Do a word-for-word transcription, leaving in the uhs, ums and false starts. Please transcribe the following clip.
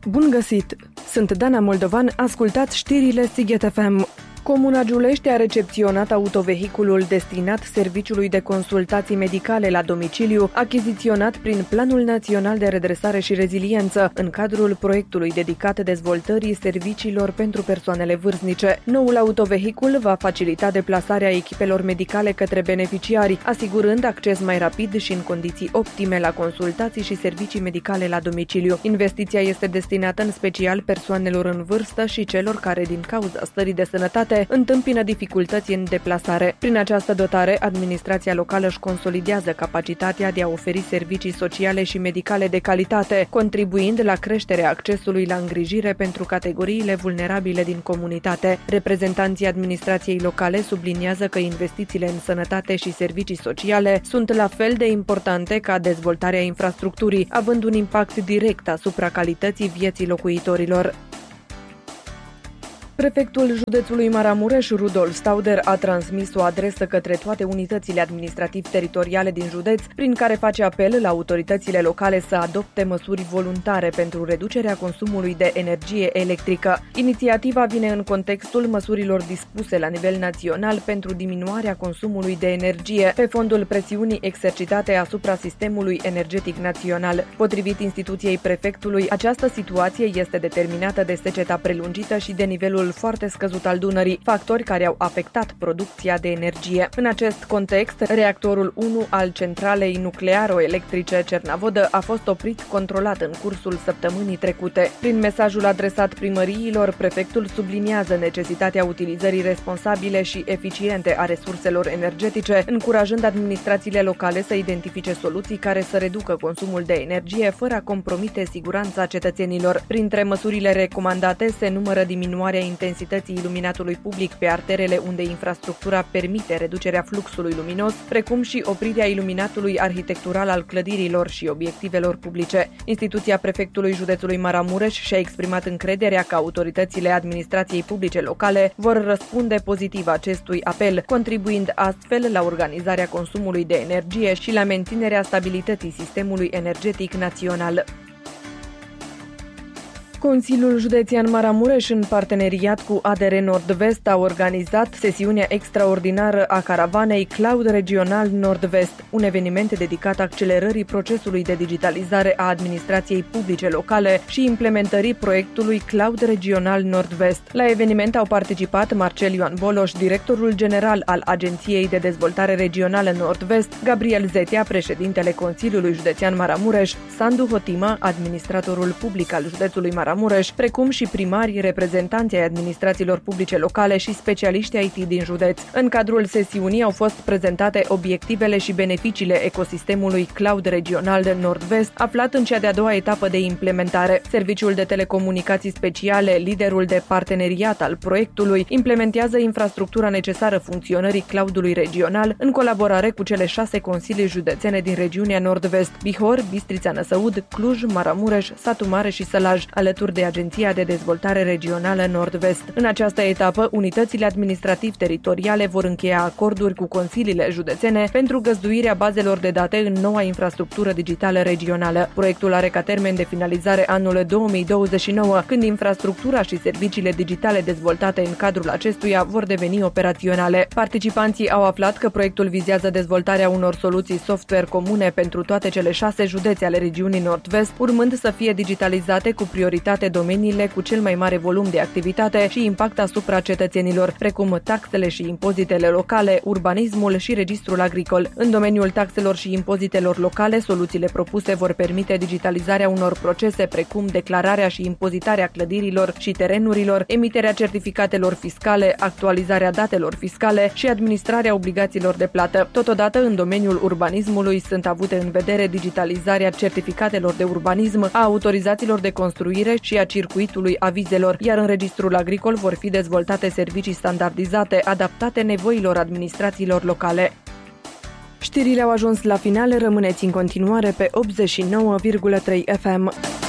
Bun găsit! Sunt Dana Moldovan, ascultați știrile Sighet F M. Comuna Giulești a recepționat autovehiculul destinat serviciului de consultații medicale la domiciliu, achiziționat prin Planul Național de Redresare și Reziliență, în cadrul proiectului dedicat dezvoltării serviciilor pentru persoanele vârstnice. Noul autovehicul va facilita deplasarea echipelor medicale către beneficiari, asigurând acces mai rapid și în condiții optime la consultații și servicii medicale la domiciliu. Investiția este destinată în special persoanelor în vârstă și celor care, din cauza stării de sănătate, întâmpină dificultăți în deplasare. Prin această dotare, administrația locală își consolidează capacitatea de a oferi servicii sociale și medicale de calitate, contribuind la creșterea accesului la îngrijire pentru categoriile vulnerabile din comunitate. Reprezentanții administrației locale subliniază că investițiile în sănătate și servicii sociale sunt la fel de importante ca dezvoltarea infrastructurii, având un impact direct asupra calității vieții locuitorilor. Prefectul județului Maramureș, Rudolf Stauder, a transmis o adresă către toate unitățile administrativ-teritoriale din județ, prin care face apel la autoritățile locale să adopte măsuri voluntare pentru reducerea consumului de energie electrică. Inițiativa vine în contextul măsurilor dispuse la nivel național pentru diminuarea consumului de energie, pe fondul presiunii exercitate asupra sistemului energetic național. Potrivit instituției prefectului, această situație este determinată de seceta prelungită și de nivelul foarte scăzut al Dunării, factori care au afectat producția de energie. În acest context, reactorul unu al centralei nuclearo-electrice Cernavodă a fost oprit controlat în cursul săptămânii trecute. Prin mesajul adresat primăriilor, prefectul subliniază necesitatea utilizării responsabile și eficiente a resurselor energetice, încurajând administrațiile locale să identifice soluții care să reducă consumul de energie fără a compromite siguranța cetățenilor. Printre măsurile recomandate se numără diminuarea intensității iluminatului public pe arterele unde infrastructura permite reducerea fluxului luminos, precum și oprirea iluminatului arhitectural al clădirilor și obiectivelor publice. Instituția prefectului județului Maramureș și-a exprimat încrederea că autoritățile administrației publice locale vor răspunde pozitiv acestui apel, contribuind astfel la organizarea consumului de energie și la menținerea stabilității sistemului energetic național. Consiliul Județean Maramureș, în parteneriat cu A D R Nord-Vest, a organizat sesiunea extraordinară a caravanei Cloud Regional Nord-Vest, un eveniment dedicat accelerării procesului de digitalizare a administrației publice locale și implementării proiectului Cloud Regional Nord-Vest. La eveniment au participat Marcel Ioan Boloș, directorul general al Agenției de Dezvoltare Regională Nord-Vest, Gabriel Zetea, președintele Consiliului Județean Maramureș, Sandu Hotima, administratorul public al județului Maramureș, Mureș, precum și primarii, reprezentanții ai administrațiilor publice locale și specialiști I T din județ. În cadrul sesiunii au fost prezentate obiectivele și beneficiile ecosistemului Cloud Regional de Nord-Vest, aflat în cea de-a doua etapă de implementare. Serviciul de telecomunicații speciale, liderul de parteneriat al proiectului, implementează infrastructura necesară funcționării cloudului regional în colaborare cu cele șase consilii județene din regiunea Nord-Vest: Bihor, Bistrița Năsăud, Cluj, Maramureș, Satu Mare și Sălaj, alături de Agenția de Dezvoltare Regională Nord-Vest. În această etapă, unitățile administrativ-teritoriale vor încheia acorduri cu consiliile județene pentru găzduirea bazelor de date în noua infrastructură digitală regională. Proiectul are ca termen de finalizare anul două mii douăzeci și nouă, când infrastructura și serviciile digitale dezvoltate în cadrul acestuia vor deveni operaționale. Participanții au aflat că proiectul vizează dezvoltarea unor soluții software comune pentru toate cele șase județe ale regiunii Nord-Vest, urmând să fie digitalizate cu prioritate domeniile cu cel mai mare volum de activitate și impact asupra cetățenilor, precum taxele și impozitele locale, urbanismul și registrul agricol. În domeniul taxelor și impozitelor locale, soluțiile propuse vor permite digitalizarea unor procese precum declararea și impozitarea clădirilor și terenurilor, emiterea certificatelor fiscale, actualizarea datelor fiscale și administrarea obligațiilor de plată. Totodată, în domeniul urbanismului sunt avute în vedere digitalizarea certificatelor de urbanism, a autorizațiilor de construire și a circuitului avizelor, iar în registrul agricol vor fi dezvoltate servicii standardizate, adaptate nevoilor administrațiilor locale. Știrile au ajuns la final, rămâneți în continuare pe optzeci și nouă virgulă trei F M.